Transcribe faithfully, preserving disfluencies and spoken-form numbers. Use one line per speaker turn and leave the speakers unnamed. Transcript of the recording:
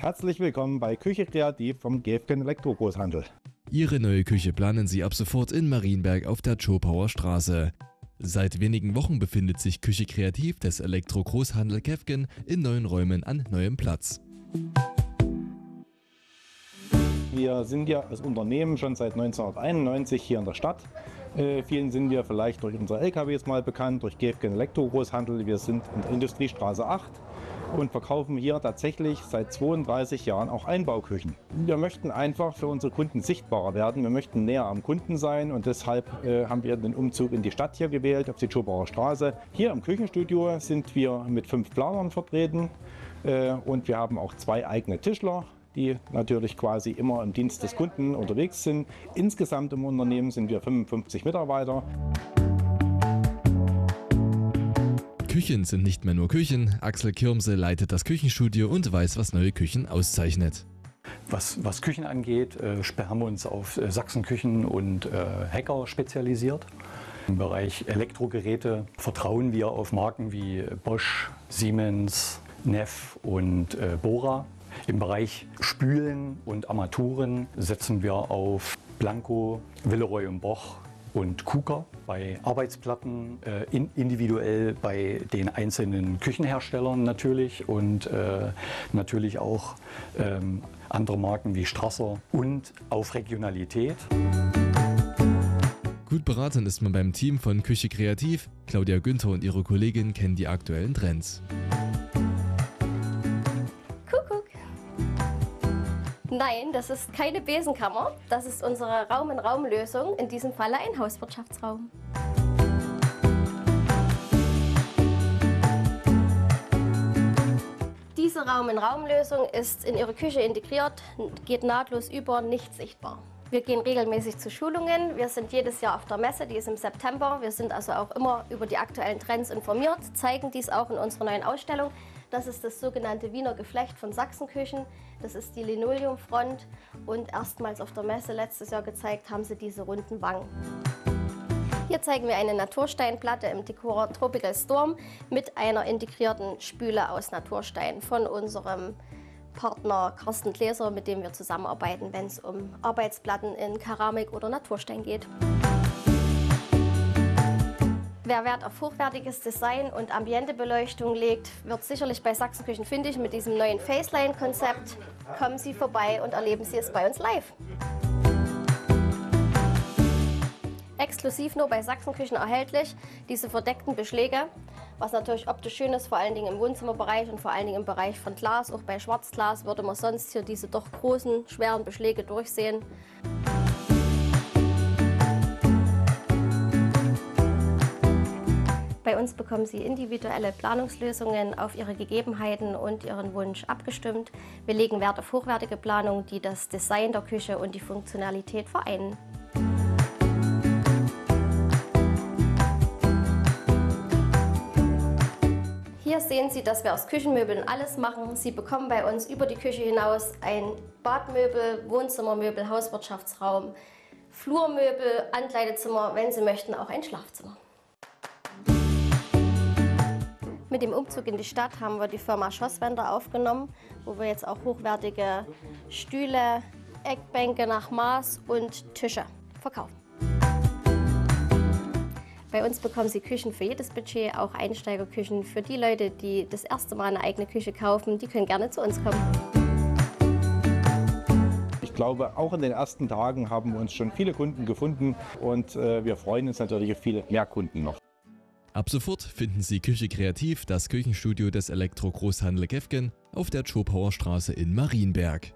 Herzlich willkommen bei Küche Kreativ vom Gefgen Elektrogroßhandel.
Ihre neue Küche planen Sie ab sofort in Marienberg auf der Zschopauer Straße. Seit wenigen Wochen befindet sich Küche Kreativ des Elektrogroßhandel Gefgen in neuen Räumen an neuem Platz.
Wir sind ja als Unternehmen schon seit neunzehnhunderteinundneunzig hier in der Stadt. Äh, vielen sind wir vielleicht durch unsere L K Ws mal bekannt, durch Gefgen Elektrogroßhandel. Wir sind in der Industriestraße acht und verkaufen hier tatsächlich seit zweiunddreißig Jahren auch Einbauküchen. Wir möchten einfach für unsere Kunden sichtbarer werden. Wir möchten näher am Kunden sein und deshalb äh, haben wir den Umzug in die Stadt hier gewählt, auf die Zschopauer Straße. Hier im Küchenstudio sind wir mit fünf Planern vertreten äh, und wir haben auch zwei eigene Tischler, die natürlich quasi immer im Dienst des Kunden unterwegs sind. Insgesamt im Unternehmen sind wir fünfundfünfzig Mitarbeiter.
Küchen sind nicht mehr nur Küchen. Axel Kirmse leitet das Küchenstudio und weiß, was neue Küchen auszeichnet.
Was, was Küchen angeht, äh, haben wir uns auf äh, Sachsenküchen und äh, Hacker spezialisiert. Im Bereich Elektrogeräte vertrauen wir auf Marken wie Bosch, Siemens, Neff und äh, Bora. Im Bereich Spülen und Armaturen setzen wir auf Blanco, Villeroy und Boch und Kuka. Bei Arbeitsplatten äh, in, individuell bei den einzelnen Küchenherstellern natürlich und äh, natürlich auch ähm, andere Marken wie Strasser und auf Regionalität.
Gut beraten ist man beim Team von Küche Kreativ. Claudia Günther und ihre Kollegin kennen die aktuellen Trends.
Nein, das ist keine Besenkammer. Das ist unsere Raum-in-Raum-Lösung, in diesem Falle ein Hauswirtschaftsraum. Diese Raum-in-Raum-Lösung ist in Ihre Küche integriert, geht nahtlos über, nicht sichtbar. Wir gehen regelmäßig zu Schulungen. Wir sind jedes Jahr auf der Messe, die ist im September. Wir sind also auch immer über die aktuellen Trends informiert, zeigen dies auch in unserer neuen Ausstellung. Das ist das sogenannte Wiener Geflecht von Sachsenküchen. Das ist die Linoleumfront und erstmals auf der Messe letztes Jahr gezeigt haben sie diese runden Wangen. Hier zeigen wir eine Natursteinplatte im Dekor Tropical Storm mit einer integrierten Spüle aus Naturstein von unserem Partner Carsten Gläser, mit dem wir zusammenarbeiten, wenn es um Arbeitsplatten in Keramik oder Naturstein geht. Wer Wert auf hochwertiges Design und Ambientebeleuchtung legt, wird sicherlich bei Sachsenküchen fündig mit diesem neuen Faceline-Konzept. Kommen Sie vorbei und erleben Sie es bei uns live. Exklusiv nur bei Sachsenküchen erhältlich, diese verdeckten Beschläge, was natürlich optisch schön ist, vor allen Dingen im Wohnzimmerbereich und vor allen Dingen im Bereich von Glas. Auch bei Schwarzglas würde man sonst hier diese doch großen, schweren Beschläge durchsehen. Bei uns bekommen Sie individuelle Planungslösungen auf Ihre Gegebenheiten und Ihren Wunsch abgestimmt. Wir legen Wert auf hochwertige Planung, die das Design der Küche und die Funktionalität vereinen. Hier sehen Sie, dass wir aus Küchenmöbeln alles machen. Sie bekommen bei uns über die Küche hinaus ein Badmöbel, Wohnzimmermöbel, Hauswirtschaftsraum, Flurmöbel, Ankleidezimmer, wenn Sie möchten, auch ein Schlafzimmer. Mit dem Umzug in die Stadt haben wir die Firma Schosswender aufgenommen, wo wir jetzt auch hochwertige Stühle, Eckbänke nach Maß und Tische verkaufen. Bei uns bekommen Sie Küchen für jedes Budget, auch Einsteigerküchen für die Leute, die das erste Mal eine eigene Küche kaufen. Die können gerne zu uns kommen.
Ich glaube, auch in den ersten Tagen haben wir uns schon viele Kunden gefunden und äh, wir freuen uns natürlich auf viele mehr Kunden noch.
Ab sofort finden Sie Küche Kreativ, das Küchenstudio des Elektrogroßhandel Gefgen, auf der Zschopauer Straße in Marienberg.